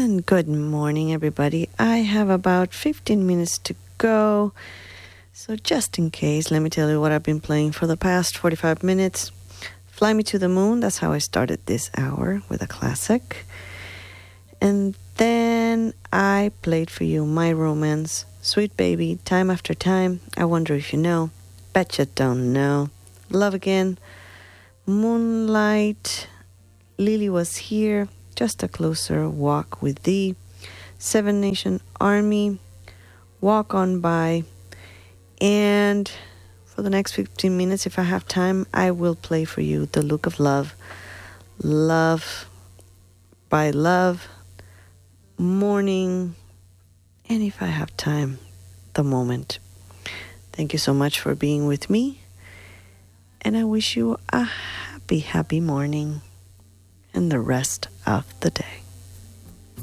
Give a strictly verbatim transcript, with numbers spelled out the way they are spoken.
And good morning, everybody. I have about fifteen minutes to go. So just in case, let me tell you what I've been playing for the past forty-five minutes. Fly Me to the Moon, that's how I started this hour, with a classic. And then I played for you My Romance, Sweet Baby, Time After Time, I Wonder If You Know, Betcha Don't Know, Love Again, Moonlight, Lily Was Here, Just a Closer Walk with Thee, Seven Nation Army, Walk On By, and for the next fifteen minutes, if I have time, I will play for you The Look of Love, Love by Love, Morning, and if I have time, The Moment. Thank you so much for being with me, and I wish you a happy, happy morning and the rest of the day.